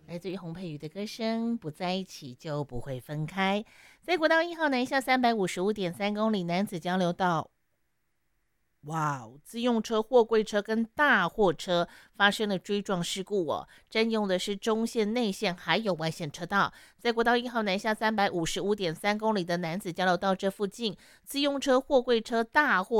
来自于洪佩瑜的歌声，不在一起就不会分开。在国道1号南下355.3公里男子交流道，哇哦！自用车、货柜车跟大货车发生了追撞事故哦，占用的是中线、内线还有外线车道。在国道1号南下355.3公里的男子交流道这附近，自用车、货柜车、大货